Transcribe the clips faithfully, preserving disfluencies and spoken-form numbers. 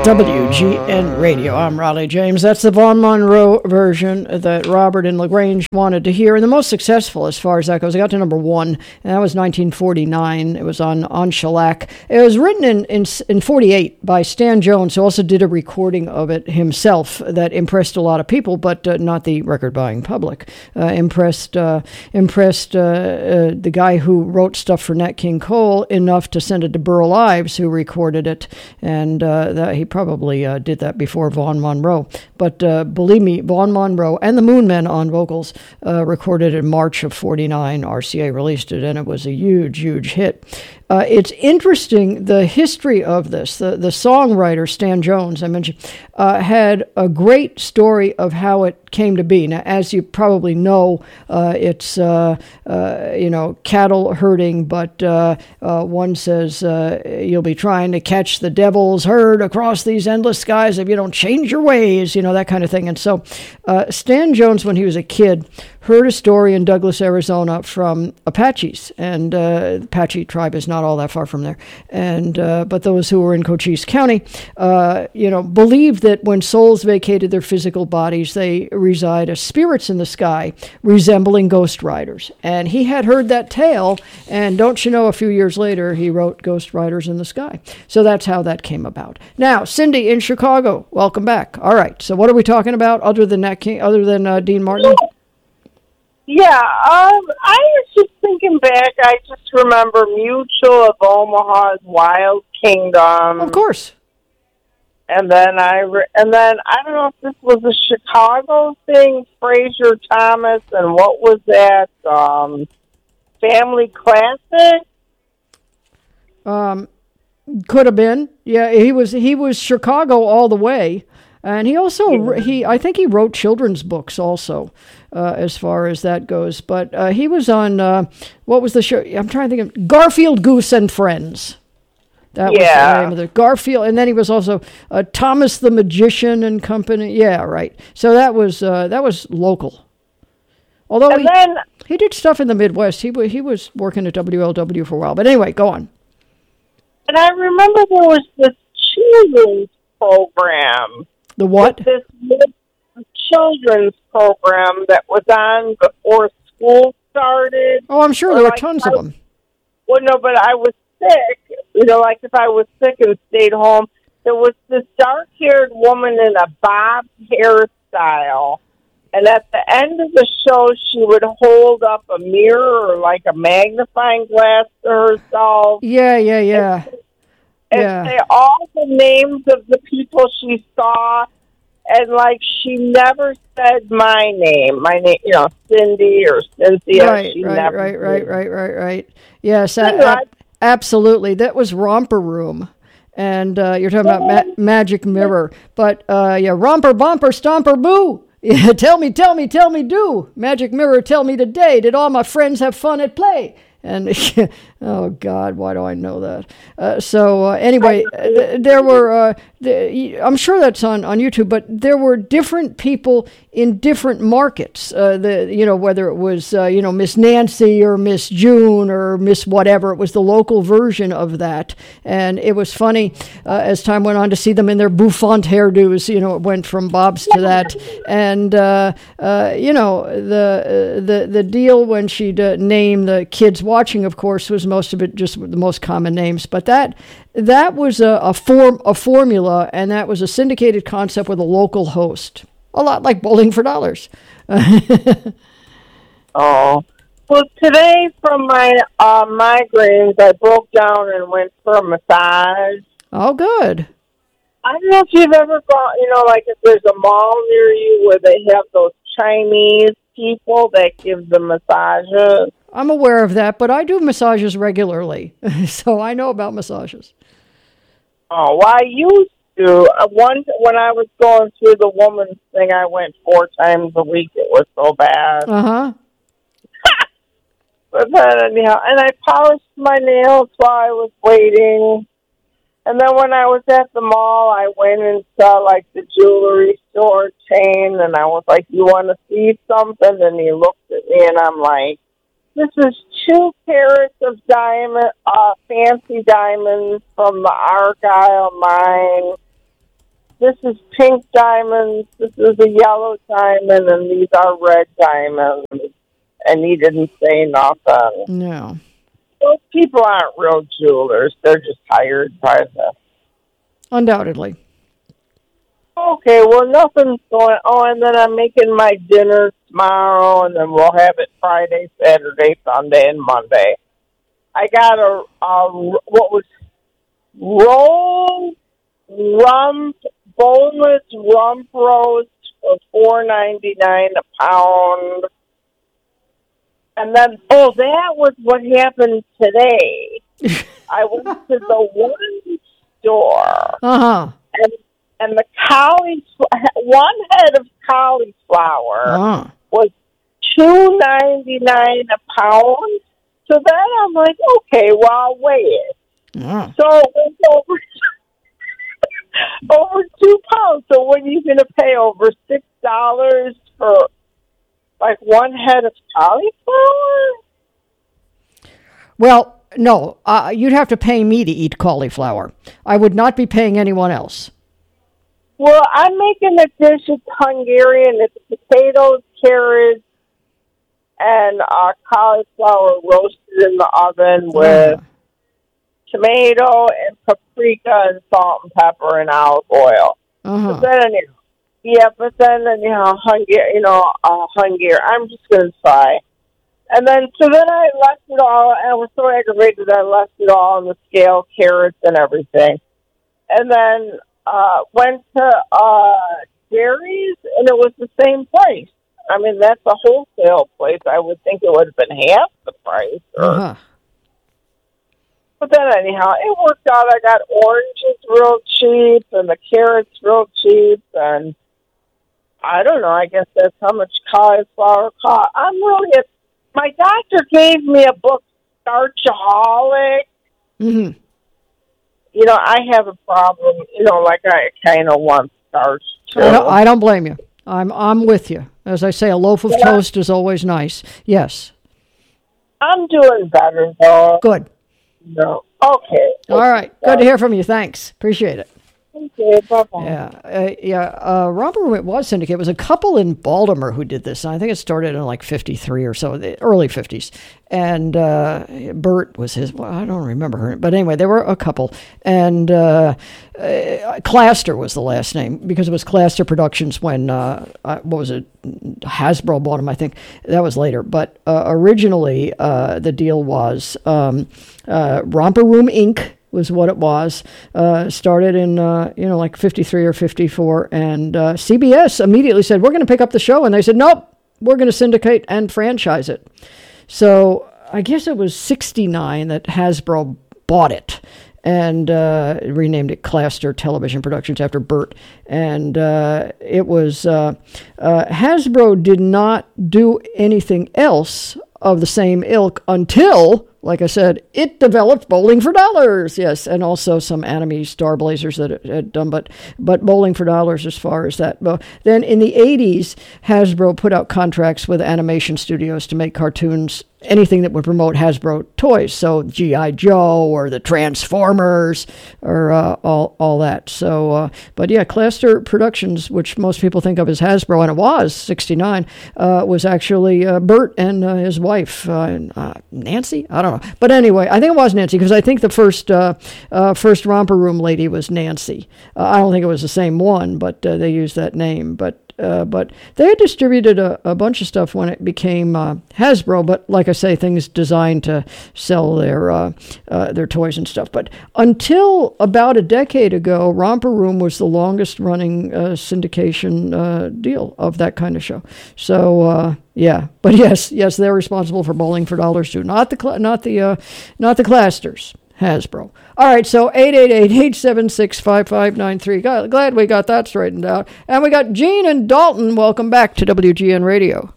W G N Radio. I'm Raleigh James. That's the Vaughn Monroe version that Robert and LaGrange wanted to hear, and the most successful as far as that goes. It got to number one, and that was nineteen forty-nine. It was on, on shellac. It was written in, in, in forty-eight by Stan Jones, who also did a recording of it himself that impressed a lot of people, but uh, not the record-buying public. Uh, impressed uh, impressed uh, uh, the guy who wrote stuff for Nat King Cole enough to send it to Burl Ives, who recorded it, and uh, that he probably uh, did that before Vaughn Monroe. But uh, believe me, Vaughn Monroe and the Moonmen on vocals uh, recorded in March of forty-nine. R C A released it, and it was a huge, huge hit. Uh, it's interesting, the history of this. The, the songwriter, Stan Jones, I mentioned, uh, had a great story of how it came to be. Now, as you probably know, uh, it's, uh, uh, you know, cattle herding, but uh, uh, one says uh, you'll be trying to catch the devil's herd across these endless skies if you don't change your ways, you know, that kind of thing. And so uh, Stan Jones, when he was a kid, heard a story in Douglas, Arizona from Apaches, and uh, the Apache tribe is not all that far from there. And uh, but those who were in Cochise County, uh, you know, believed that when souls vacated their physical bodies, they reside as spirits in the sky, resembling ghost riders. And he had heard that tale, and don't you know, a few years later, he wrote Ghost Riders in the Sky. So that's how that came about. Now, Cindy in Chicago, welcome back. All right, so what are we talking about other than Nat King, other than uh, Dean Martin? Yeah, um, I was just thinking back. I just remember Mutual of Omaha's Wild Kingdom. Of course. And then I, re- and then I don't know if this was a Chicago thing, Fraser Thomas, and what was that? Um, Family Classic. Um, could have been. Yeah, he was. He was Chicago all the way. And he also, he I think he wrote children's books also, uh, as far as that goes. But uh, he was on, uh, what was the show? I'm trying to think of, Garfield, Goose, and Friends. That was yeah. the name of the Garfield. And then he was also uh, Thomas the Magician and Company. Yeah, right. So that was uh, that was local. Although and he, then, he did stuff in the Midwest. He, he was working at W L W for a while. But anyway, go on. And I remember there was this children's program. The what? This children's program that was on before school started. Oh, I'm sure there were like tons I, of them. Well, no, but I was sick. You know, like if I was sick and stayed home, there was this dark-haired woman in a bob hairstyle. And at the end of the show, she would hold up a mirror or like a magnifying glass to herself. Yeah, yeah, yeah. And, and yeah. say all the names of the people she saw, and like she never said my name, my name, you know, Cindy or Cynthia. Right, she right, never right, did. right, right, right, right. Yes, a- absolutely. That was Romper Room, and uh, you're talking about ma- Magic Mirror. But uh, yeah, Romper, Bumper, Stomper, Boo. Yeah, tell me, tell me, tell me, do. Magic Mirror, tell me today. Did all my friends have fun at play? And oh God, why do I know that? Uh, so uh, anyway, th- there were. Uh, th- I'm sure that's on, on YouTube, but there were different people in different markets. Uh, the you know whether it was uh, you know Miss Nancy or Miss June or Miss whatever. It was the local version of that, and it was funny uh, as time went on to see them in their bouffant hairdos. You know, it went from bobs to that, and uh, uh, you know the uh, the the deal when she'd uh, name the kids watching, of course, was most of it just the most common names. But that that was a, a form a formula, and that was a syndicated concept with a local host. A lot like Bowling for Dollars. Oh. Well, today from my uh, migraines, I broke down and went for a massage. Oh, good. I don't know if you've ever gone, you know, like if there's a mall near you where they have those Chinese people that give the massages. I'm aware of that, but I do massages regularly, so I know about massages. Oh, well, I used to. Uh, one, when I was going through the woman's thing, I went four times a week. It was so bad. Uh-huh. But then, anyhow, and I polished my nails while I was waiting. And then when I was at the mall, I went and saw, like, the jewelry store chain, and I was like, you want to see something? And he looked at me, and I'm like, this is two carats of diamond, uh, fancy diamonds from the Argyle mine. this is pink diamonds, this is a yellow diamond, and these are red diamonds. And he didn't say nothing. No. Those people aren't real jewelers. They're just hired by the... Undoubtedly. Okay, well, nothing's going on. And then I'm making my dinner tomorrow, and then we'll have it Friday, Saturday, Sunday, and Monday. I got a, a what was roll rump, boneless rump roast for four ninety-nine a pound. And then, oh, that was what happened today. I went to the one store, uh-huh. and and the cauliflower, one head of cauliflower uh-huh. was two ninety nine a pound. So then I'm like, okay, well, I'll weigh it. Uh-huh. So it was over over two pounds. So what are you going to pay, over six dollars for like one head of cauliflower? Well, no, uh, you'd have to pay me to eat cauliflower. I would not be paying anyone else. Well, I'm making a dish. It's Hungarian. It's potatoes, carrots, and uh, cauliflower roasted in the oven with uh-huh. tomato and paprika and salt and pepper and olive oil. Uh-huh. But then, yeah, but then, you know, Hungary, you know, uh, Hungary. I'm just going to try. And then, so then I left it all, and I was so aggravated that I left it all on the scale, carrots and everything. And then uh, went to uh, Jerry's, and it was the same price. I mean, that's a wholesale place. I would think it would have been half the price. Or, uh-huh. But then, anyhow, it worked out. I got oranges real cheap, and the carrots real cheap, and I don't know. I guess that's how much cauliflower cost. I'm really at My doctor gave me a book, Starchaholic. Mm-hmm. You know, I have a problem. You know, like I kind of want starch too. I don't, I don't blame you. I'm I'm with you. As I say, a loaf of yeah. toast is always nice. Yes. I'm doing better though. Good. No. Okay. All right. Good to hear from you. Thanks. Appreciate it. Okay, bye-bye. Yeah, uh, yeah. Uh, Romper Room, it was Syndicate. It was a couple in Baltimore who did this. I think it started in like fifty-three or so, the early fifties. And uh, Bert was his, well, I don't remember her. But anyway, there were a couple. And uh, uh, Claster was the last name, because it was Claster Productions when, uh, what was it, Hasbro bought them, I think. That was later. But uh, originally, uh, the deal was um, uh, Romper Room Incorporated was what it was. Uh, started in, uh, you know, like fifty-three or fifty-four. And uh, C B S immediately said, we're going to pick up the show. And they said, nope, we're going to syndicate and franchise it. So I guess it was sixty-nine that Hasbro bought it and uh, renamed it Claster Television Productions after Bert. And uh, it was, uh, uh, Hasbro did not do anything else of the same ilk until, like I said, it developed Bowling for Dollars, yes, and also some anime Star Blazers that it had done, but but Bowling for Dollars as far as that. But then in the eighties, Hasbro put out contracts with animation studios to make cartoons, anything that would promote Hasbro toys, so G I. Joe or the Transformers or uh, all all that. So, uh, but yeah, Claster Productions, which most people think of as Hasbro, and it was sixty-nine, uh, was actually uh, Bert and uh, his wife, uh, uh, Nancy. I don't know, but anyway, I think it was Nancy, because I think the first uh, uh, first Romper Room lady was Nancy. Uh, I don't think it was the same one, but uh, they used that name. But Uh, but they had distributed a, a bunch of stuff when it became uh, Hasbro. But like I say, things designed to sell their uh, uh, their toys and stuff. But until about a decade ago, Romper Room was the longest running uh, syndication uh, deal of that kind of show. So uh, yeah, but yes, yes, they're responsible for Bowling for Dollars too. Not the cl- not the uh, not the Clasters. Hasbro. All right, so eight eight eight, eight seven six, five five nine three. Glad we got that straightened out. And we got Gene and Dalton. Welcome back to W G N Radio.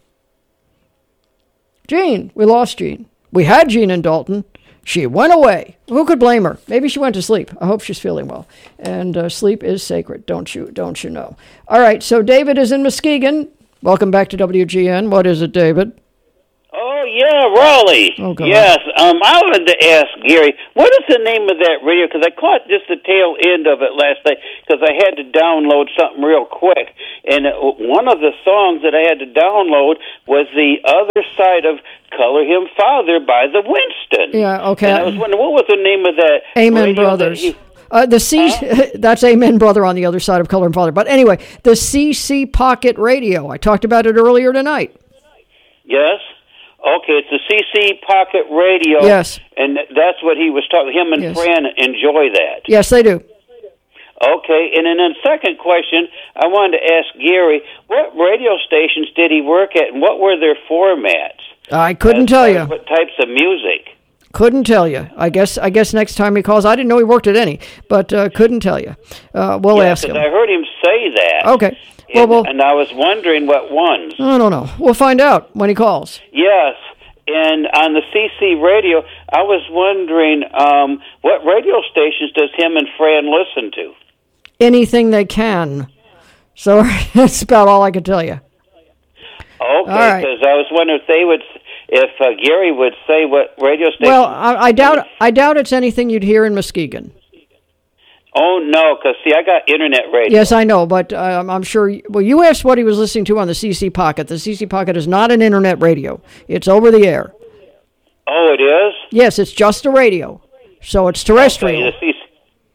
Gene, we lost Gene. We had Gene and Dalton. She went away. Who could blame her? Maybe she went to sleep. I hope she's feeling well. And uh, sleep is sacred, don't you? Don't you know? All right, so David is in Muskegon. Welcome back to W G N. What is it, David? Oh, yeah, Raleigh. Oh, God. Yes. Um, I wanted to ask Gary, what is the name of that radio? Because I caught just the tail end of it last night because I had to download something real quick. And it, one of the songs that I had to download was The Other Side of Color Him Father by the Winston. Yeah, okay. And I was wondering, what was the name of that Amen radio Brothers. that he- Uh, the C, Huh? that's Amen Brother on the other side of Color and Father. But anyway, the C C Pocket Radio. I talked about it earlier tonight. Yes. Okay, it's the C C Pocket Radio. Yes. And that's what he was talking. Him and Yes. Fran enjoy that. Yes, they do. Okay, and then the second question, I wanted to ask Gary, what radio stations did he work at, and what were their formats? I couldn't As tell far you. as What types of music? Couldn't tell you. I guess I guess next time he calls, I didn't know he worked at any, but uh, couldn't tell you. Uh, we'll Yeah, ask 'cause him. I heard him say that. Okay. Well, And, well, and I was wondering what ones. I don't know. We'll find out when he calls. Yes, and on the C C radio, I was wondering um, what radio stations does him and Fran listen to? Anything they can. So that's about all I can tell you. Okay, right. because I was wondering if they would, if uh, Gary would say what radio station. Well, I, I doubt I doubt it's anything you'd hear in Muskegon. Oh no, because see, I got internet radio. Yes, I know, but um, I'm sure. You, well, you asked what he was listening to on the C C Pocket. The C C Pocket is not an internet radio; it's over the air. Oh, it is. Yes, it's just a radio, so it's terrestrial. Okay, the C C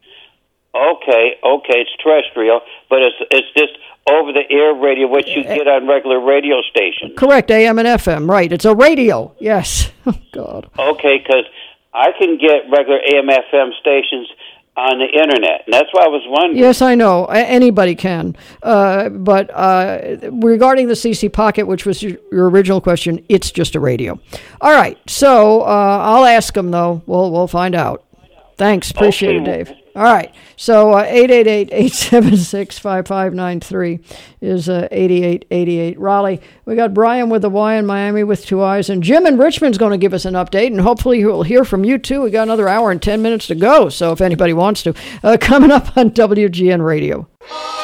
okay, okay, it's terrestrial, but it's it's just over the air radio, which you get on regular radio stations. Correct, A M and F M. Right, it's a radio. Yes. Oh, God. Okay, because I can get regular A M F M stations on the internet, and that's why I was wondering. Yes, I know. A- Anybody can. Uh, but uh, regarding the C C Pocket, which was your, your original question, it's just a radio. All right. So uh, I'll ask him, though. We'll we'll find out. Thanks. Appreciate Okay. it, Dave. All right. So uh, eight eight eight, eight seven six, five five nine three is uh, eighty-eight eighty-eight. Raleigh. We got Brian with the Y in Miami with two eyes. And Jim in Richmond's going to give us an update. And hopefully we'll hear from you, too. We got another hour and ten minutes to go. So if anybody wants to. Uh, coming up on W G N Radio.